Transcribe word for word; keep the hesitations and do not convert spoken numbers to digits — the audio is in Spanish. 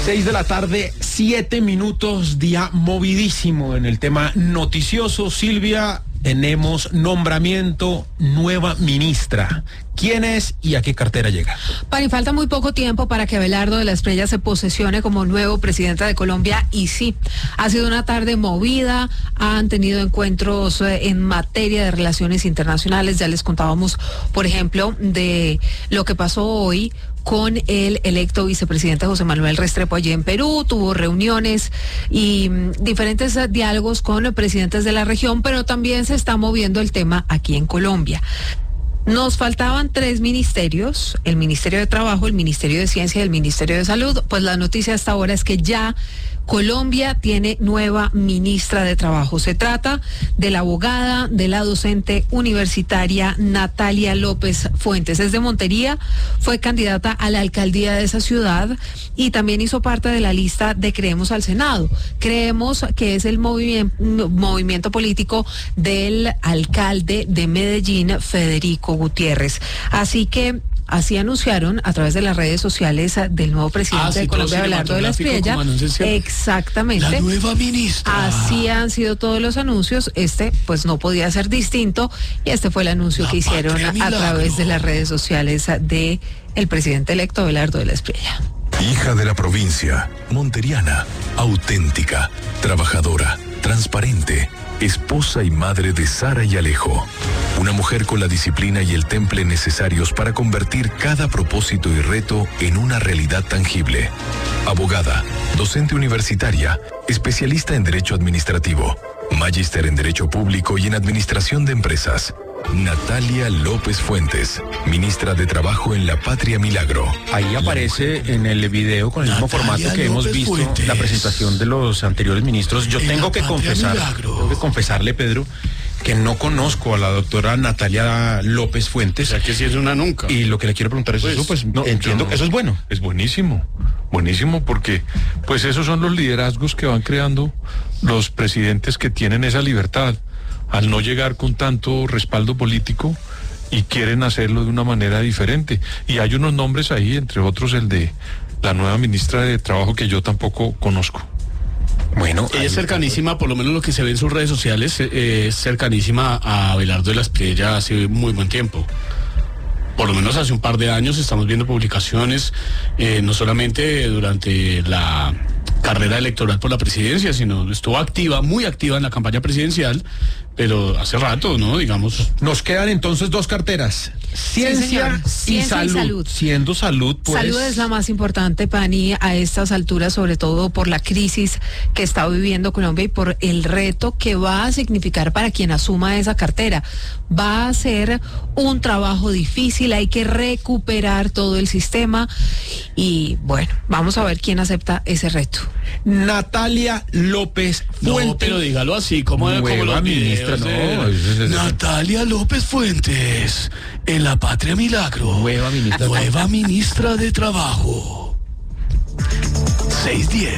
Seis de la tarde, siete minutos, día movidísimo en el tema noticioso. Silvia, tenemos nombramiento, nueva ministra. ¿Quién es y a qué cartera llega? Pani, falta muy poco tiempo para que Abelardo de la Espriella se posesione como nuevo presidente de Colombia y sí, ha sido una tarde movida, han tenido encuentros en materia de relaciones internacionales, ya les contábamos, por ejemplo, de lo que pasó hoy con el electo vicepresidente José Manuel Restrepo allí en Perú, tuvo reuniones y mm, diferentes uh, diálogos con presidentes de la región, pero también se está moviendo el tema aquí en Colombia. Nos faltaban tres ministerios, el Ministerio de Trabajo, el Ministerio de Ciencia y el Ministerio de Salud. Pues la noticia hasta ahora es que ya Colombia tiene nueva ministra de Trabajo. Se trata de la abogada, de la docente universitaria Natalia López Fuentes. Es de Montería, fue candidata a la alcaldía de esa ciudad y también hizo parte de la lista de Creemos al Senado. Creemos que es el movimiento, movimiento político del alcalde de Medellín, Federico Gutiérrez. Así que así anunciaron a través de las redes sociales del nuevo presidente ah, sí, de Colombia, Abelardo de la Espriella. Exactamente. La nueva ministra. Así han sido todos los anuncios. Este, pues no podía ser distinto. Y este fue el anuncio la que hicieron a, a través de las redes sociales de el presidente electo Abelardo de la Espriella. Hija de la provincia, monteriana, auténtica, trabajadora, transparente, esposa y madre de Sara y Alejo. Una mujer con la disciplina y el temple necesarios para convertir cada propósito y reto en una realidad tangible. Abogada, docente universitaria, especialista en Derecho Administrativo, magíster en Derecho Público y en Administración de Empresas. Natalia López Fuentes, ministra de Trabajo en la Patria Milagro. Ahí aparece en el video con el mismo Natalia formato que hemos López visto Fuentes. la presentación de los anteriores ministros. Yo En tengo la que Patria confesar, Milagro. tengo que confesarle, Pedro, que no conozco a la doctora Natalia López Fuentes. O sea que si es una nunca. Y lo que le quiero preguntar es Pues, eso, pues no, entiendo yo- que eso es bueno. Es buenísimo, buenísimo porque pues esos son los liderazgos que van creando los presidentes que tienen esa libertad al no llegar con tanto respaldo político y quieren hacerlo de una manera diferente. Y hay unos nombres ahí, entre otros el de la nueva ministra de Trabajo que yo tampoco conozco. Bueno, Ella ahí es está. cercanísima, por lo menos lo que se ve en sus redes sociales, eh, es cercanísima a Abelardo de la Espriella hace muy buen tiempo. Por lo menos hace un par de años estamos viendo publicaciones, eh, no solamente durante la carrera electoral por la presidencia, sino estuvo activa, muy activa en la campaña presidencial, pero hace rato, ¿no? Digamos. Nos quedan entonces dos carteras, ciencia, señor. y, Ciencia y salud. salud. Siendo salud, pues... Salud es la más importante, Pani, a estas alturas, sobre todo por la crisis que está viviendo Colombia y por el reto que va a significar para quien asuma esa cartera. Va a ser un trabajo difícil, hay que recuperar todo el sistema y bueno, vamos a ver quién acepta ese reto. Natalia López Fuentes. No, pero dígalo así, como, como Nueva los ministra, videos no, de- es- es- es- Natalia López Fuentes, en la Patria Milagro. Nueva ministra. Nueva ministra de Trabajo. seis diez.